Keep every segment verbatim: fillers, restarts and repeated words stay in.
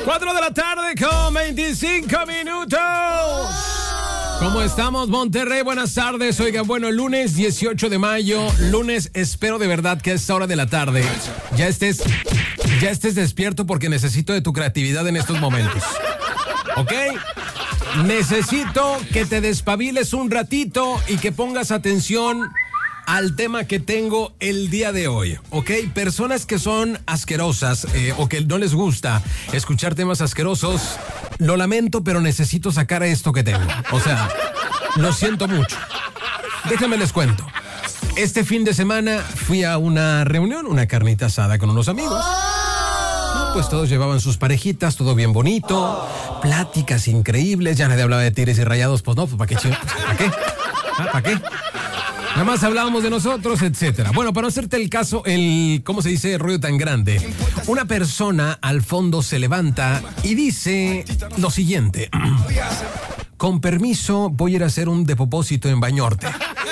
cuatro de la tarde con veinticinco minutos. ¿Cómo estamos, Monterrey? Buenas tardes. Oigan, bueno, lunes dieciocho de mayo. Lunes, espero de verdad que a esta hora de la tarde ya estés, ya estés despierto porque necesito de tu creatividad en estos momentos. ¿Ok? Necesito que te despabiles un ratito y que pongas atención al tema que tengo el día de hoy, ¿ok? Personas que son asquerosas eh, o que no les gusta escuchar temas asquerosos, lo lamento, pero necesito sacar esto que tengo. O sea, lo siento mucho. Déjenme les cuento. Este fin de semana fui a una reunión, una carnita asada con unos amigos. No, pues todos llevaban sus parejitas, todo bien bonito, pláticas increíbles, ya nadie hablaba de Tigres y Rayados, pues no, pues ¿para qué, chido? ¿Para qué? ¿Ah, ¿Para qué? Nada más hablábamos de nosotros, etcétera. Bueno, para no hacerte el caso, el, ¿cómo se dice? Ruido tan grande. Una persona al fondo se levanta y dice lo siguiente. Con permiso, voy a ir a hacer un depósito en Bañorte.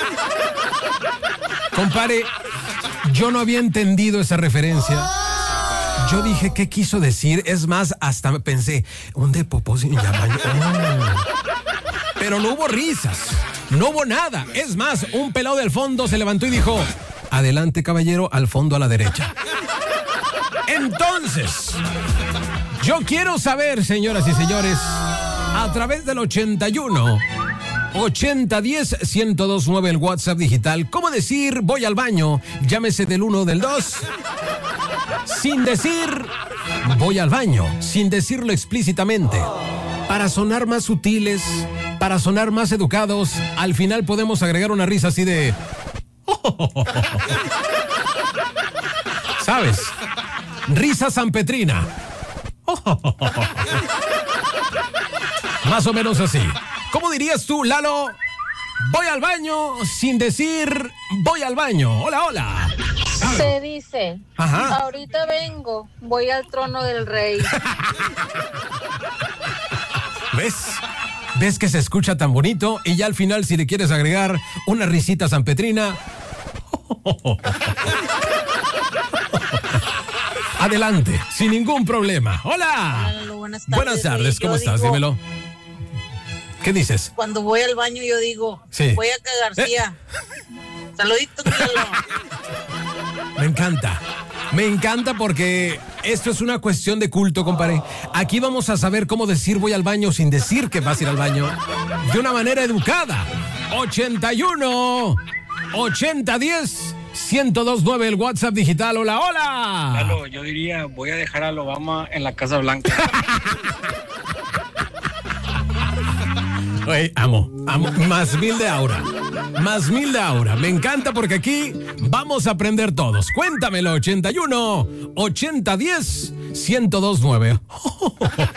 Compare, yo no había entendido esa referencia. Yo dije, ¿qué quiso decir? Es más, hasta pensé, un depósito en Bañorte. Pero no hubo risas. No hubo nada. Es más, un pelado del fondo se levantó y dijo, adelante, caballero, al fondo a la derecha. Entonces, yo quiero saber, señoras y señores, a través del ochenta y uno, ochenta diez, ciento dos nueve el WhatsApp digital, ¿cómo decir voy al baño? Llámese del uno o del dos. Sin decir voy al baño, sin decirlo explícitamente. Para sonar más sutiles, para sonar más educados, al final podemos agregar una risa así de... ¿Sabes? Risa sanpetrina. Más o menos así. ¿Cómo dirías tú, Lalo? Voy al baño sin decir voy al baño. Hola, hola. Se dice, ajá, ahorita vengo, voy al trono del rey. ¿Ves? ¿Ves que se escucha tan bonito? Y ya al final, si le quieres agregar una risita sanpetrina... Adelante, sin ningún problema. ¡Hola! Hola, buenas tardes. Buenas tardes, ¿cómo estás? Digo, dímelo. ¿Qué dices? cuando voy al baño yo digo, sí, voy a cagar, García. ¿Eh? Saluditos, Lalo. Me encanta. Me encanta porque esto es una cuestión de culto, compadre. Aquí vamos a saber cómo decir voy al baño sin decir que vas a ir al baño. De una manera educada. ochenta y uno, ochenta diez, ciento dos nueve el WhatsApp digital. Hola, hola. Lalo, yo diría, voy a dejar al Obama en la Casa Blanca. Oye, amo, amo. Más mil de aura. Más mil de aura. Me encanta porque aquí vamos a aprender todos. Cuéntamelo, ochenta y uno, ochenta diez, ciento dos nueve.